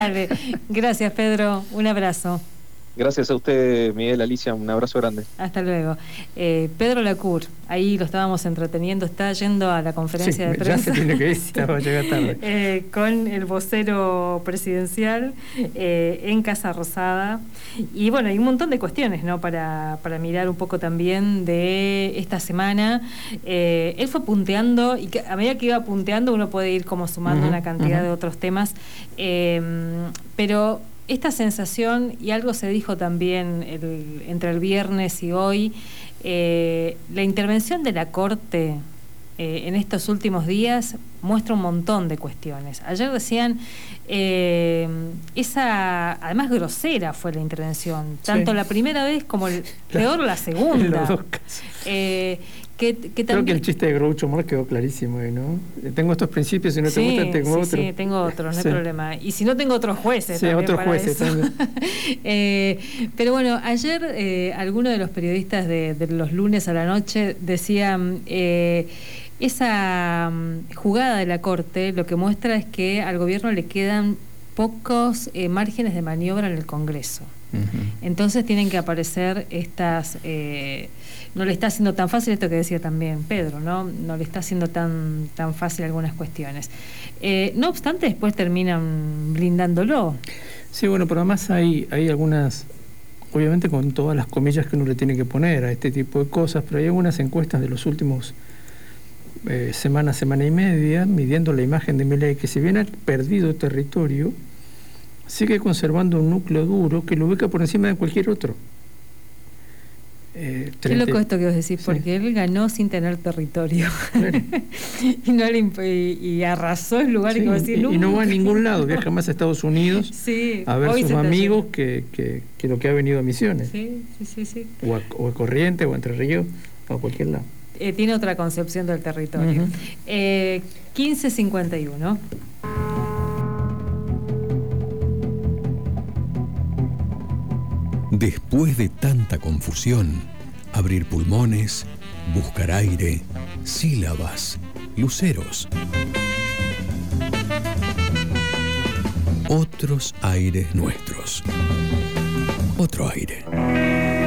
Dale. Gracias, Pedro. Un abrazo. Gracias a usted, Miguel, Alicia, un abrazo grande. Hasta luego. Pedro Lacour, ahí lo estábamos entreteniendo, está yendo a la conferencia de prensa. Ya se tiene que ir, estaba llegando tarde. Con el vocero presidencial en Casa Rosada. Y bueno, hay un montón de cuestiones, ¿no? Para mirar un poco también de esta semana. Él fue punteando, y a medida que iba punteando uno puede ir como sumando una cantidad de otros temas. Pero esta sensación, y algo se dijo también entre el viernes y hoy, la intervención de la Corte en estos últimos días muestra un montón de cuestiones. Ayer decían, además grosera fue la intervención, tanto la primera vez como peor la segunda. En los dos casos. Creo que el chiste de Groucho Marx quedó clarísimo, ¿no? Tengo estos principios, si no te gustan, tengo otros. Sí, tengo otros, no hay problema. Y si no, tengo otros jueces. Sí, otros jueces también. Pero bueno, ayer algunos de los periodistas de los lunes a la noche decían, esa jugada de la Corte lo que muestra es que al gobierno le quedan pocos márgenes de maniobra en el Congreso. Entonces tienen que aparecer estas... no le está haciendo tan fácil esto que decía también Pedro, ¿no? No le está haciendo tan fácil algunas cuestiones. No obstante, después terminan blindándolo. Sí, bueno, pero además hay algunas, obviamente con todas las comillas que uno le tiene que poner a este tipo de cosas, pero hay algunas encuestas de los últimos semana y media, midiendo la imagen de Milei, que si bien ha perdido territorio, sigue conservando un núcleo duro que lo ubica por encima de cualquier otro. Qué loco esto que vos decís, porque él ganó sin tener territorio. Claro. y arrasó el lugar, y, y no va a ningún lado, viaja más a Estados Unidos a ver sus amigos que lo que ha venido a Misiones. Sí. O a Corrientes, o a Entre Ríos, o a cualquier lado. Tiene otra concepción del territorio. 15:51. Después de tanta confusión, abrir pulmones, buscar aire, sílabas, luceros. Otros aires nuestros. Otro aire.